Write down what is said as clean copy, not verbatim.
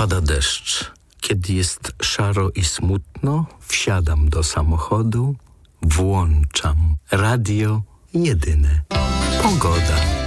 pada deszcz. Kiedy jest szaro i smutno, wsiadam do samochodu, włączam radio jedyne. Pogoda.